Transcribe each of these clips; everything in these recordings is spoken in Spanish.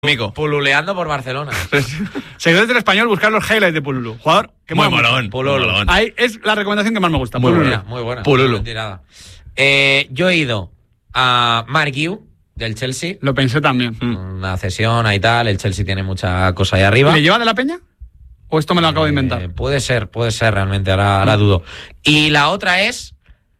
Pululeando por Barcelona. Seguidores del Español, buscar los highlights de Pululu. Jugador que muy molón. Ahí es la recomendación que más me gusta. Muy Pululu. buena. Pululu. Yo he ido a Mark Guiu, del Chelsea. Lo pensé también. Una cesión y tal. El Chelsea tiene mucha cosa ahí arriba. ¿Le lleva de la Peña? ¿O esto me lo acabo de inventar? Puede ser realmente. Ahora dudo. Y la otra es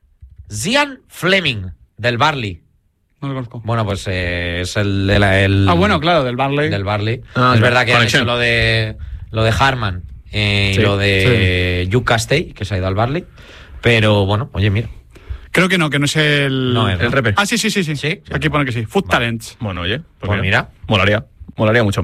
Zian Fleming, del Barley. No lo conozco. Bueno, pues es el bueno, claro, del Barley. Del Barley. Ah, es verdad que han conexión. hecho lo de Harman y lo de Hugh Castell, que se ha ido al Barley. Pero bueno, oye, mira. Creo que no es el... No es, ¿no? El repe. Ah, sí. Aquí pone que sí. Food Talents. Bueno, oye, Pues mira. Molaría mucho.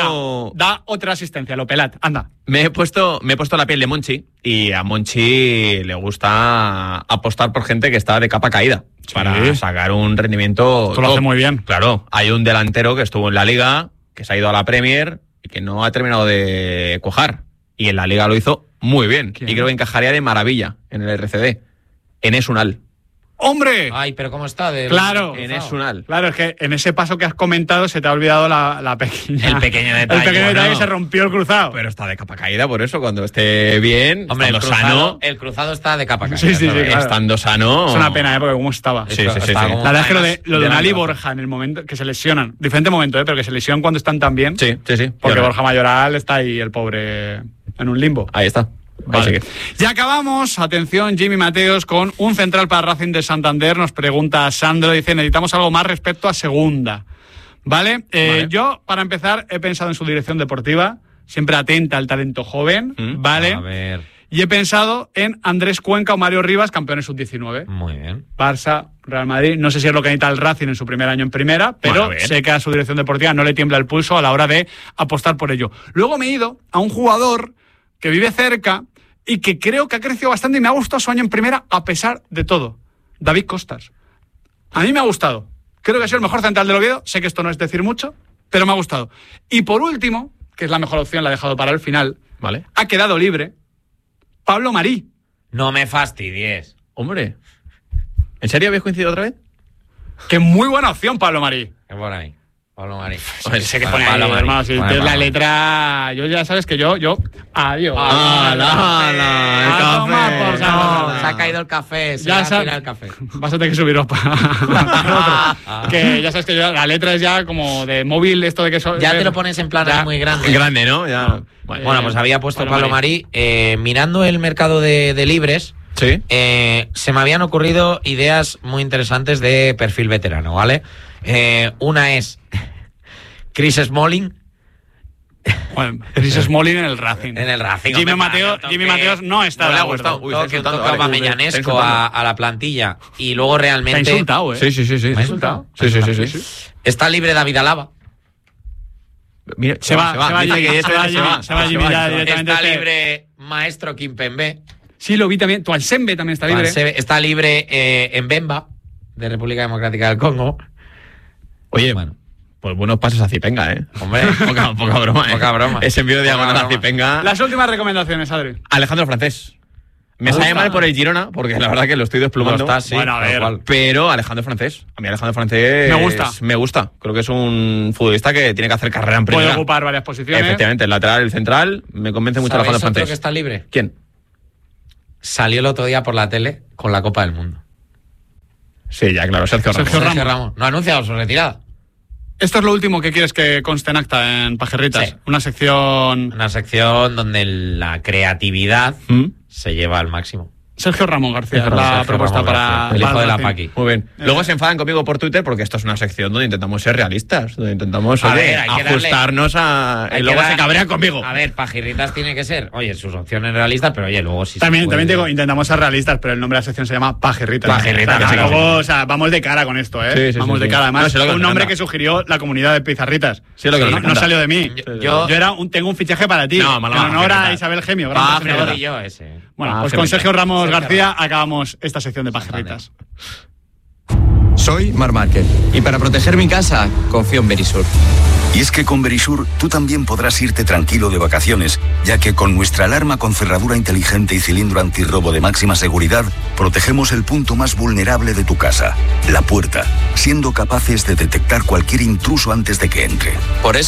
Yo Da otra asistencia, lo pelat. Anda. me he puesto la piel de Monchi, y a Monchi le gusta apostar por gente que está de capa caída para sacar un rendimiento. Esto lo hace muy bien. Claro, hay un delantero que estuvo en la Liga, que se ha ido a la Premier y que no ha terminado de cuajar. Y en la Liga lo hizo muy bien. ¿Quién? Y creo que encajaría de maravilla en el RCD. Enes Unal. ¡Hombre! Ay, pero ¿cómo está? Claro. Enes Unal. Claro, es que en ese paso que has comentado se te ha olvidado la pequeña... El pequeño detalle. El pequeño detalle bueno. que se rompió el cruzado. Pero está de capa caída, por eso, cuando esté bien, Hombre, estando sano. el cruzado está de capa caída. Sí, claro. claro. Sano. Es una pena, porque cómo estaba. Sí. Está como La verdad es que además lo de Unal y delante. Borja en el momento que se lesionan, diferente momento, pero que se lesionan cuando están tan bien, Sí. porque Borja Mayoral está ahí, el pobre, en un limbo. Ahí está. Vale. Ahí sigue. Ya acabamos. Atención, Jimmy Mateos con un central para Racing de Santander. Nos pregunta Sandro, dice, necesitamos algo más respecto a segunda. ¿Vale? Vale. Yo, para empezar, he pensado en su dirección deportiva, siempre atenta al talento joven, ¿vale? A ver, Y he pensado en Andrés Cuenca o Mario Rivas, campeones sub-19. muy bien. Barça, Real Madrid, no sé si es lo que necesita el Racing en su primer año en primera, pero Bueno, bien. sé que a su dirección deportiva no le tiembla el pulso a la hora de apostar por ello. Luego me he ido a un jugador que vive cerca y que creo que ha crecido bastante y me ha gustado su año en primera a pesar de todo. David Costas. A mí me ha gustado. Creo que ha sido el mejor central del Oviedo. Sé que esto no es decir mucho, pero me ha gustado. Y por último, que es la mejor opción, la he dejado para el final, Vale. ha quedado libre Pablo Marí. No me fastidies. Hombre. ¿En serio habéis coincidido otra vez? Que muy buena opción, Pablo Marí. ¿Qué por ahí? Pablo Marí. Sé que Bueno, pone ahí, Pablo Marí. hermano, si Bueno, tienes la Pablo. letra... Yo ya sabes que yo... Adiós. ¡Hala! El A café. tomar por saco. Se ha caído el café. Ya Se ha sab- tirado el café. Vas a tener que subirlo para otro. Que ya sabes que la letra es ya como de móvil, esto de que... Ya te lo pones en plan Ya. ahí muy grande. Grande, ¿no? Ya. Bueno, pues había puesto Pablo Pablo Marí. Mirando el mercado de libres, Sí. se me habían ocurrido ideas muy interesantes de perfil veterano, ¿vale? Una es Chris Smalling. Bueno, Chris Smalling en el Racing. En el Racing. Jimmy hombre, Mateos no está No de le ha acuerdo. gustado. Uy, está Toque un insultando, toque vale. abamellanesco Está insultando. a la plantilla. Y luego Te ha realmente... insultado, ¿eh? Sí. ¿Me ha insultado? Sí. Está libre David Alaba. Mira, Se va Dice Jimmy, que se va Jimmy ya directamente. Está este- libre Maestro Kimpembe. Sí, lo vi también. Tuansembe también está libre. Está libre Mbemba, de República Democrática del Congo. Oye, Bueno. pues buenos pases a Zipenga, ¿eh? Hombre, Poca broma, ¿eh? Poca broma. Ese envío de Poca diagonal a broma. Zipenga. Las últimas recomendaciones, Adri. Alejandro Francés. Me gusta. sale mal por el Girona, porque la verdad que lo estoy desplumando. No está, sí, Bueno, a tal ver. cual. Pero Alejandro Francés. A mí Alejandro Francés... Me gusta. Creo que es un futbolista que tiene que hacer carrera en Puede primera. ocupar varias posiciones. Efectivamente, el lateral, el central. Me convence mucho ¿Sabéis Alejandro otro Francés. que está libre? ¿Quién? Salió el otro día por la tele con la Copa del Mundo. Sí, ya, claro, Sergio Ramos. Sergio Ramos. No ha anunciado su retirada. Esto es lo último que quieres que conste en acta en Pajerritas. Sí. Una sección... Una sección donde la creatividad ¿Mm? se lleva al máximo. Sergio Ramón García, Sergio la Ramón propuesta García, para... el hijo para de la Racing. Paqui. Muy bien. Luego se enfadan conmigo por Twitter porque esto es una sección donde intentamos ser realistas, donde intentamos A oye, ver, hay que ajustarnos a... Hay Y luego que se dar- cabrean conmigo. A ver, Pajirritas tiene que ser, oye, sus opciones realistas, pero oye, luego sí También se puede. te digo, intentamos ser realistas, pero el nombre de la sección se llama Pajerritas. Pajerritas, O sea, que claro. tampoco, o sea, vamos de cara con esto, ¿eh? Sí, vamos de sí. cara. Además, No, sé lo que un me nombre encanta. que sugirió la comunidad de Pizarritas. Sí, lo que no, nos no encanta. salió de mí. Yo tengo un fichaje para ti. No, mala en honor a Pajerritas. Isabel Gemio, gran Pajerritas. presentadora. Y yo ese. Bueno, pues Pajerritas. con Sergio Ramos Sergio García Ramos. acabamos esta sección de Pajerritas. Soy Marc Márquez y para proteger mi casa confío en Verisur. Y es que con Verisure tú también podrás irte tranquilo de vacaciones, ya que con nuestra alarma con cerradura inteligente y cilindro antirrobo de máxima seguridad, protegemos el punto más vulnerable de tu casa, la puerta, siendo capaces de detectar cualquier intruso antes de que entre. Por eso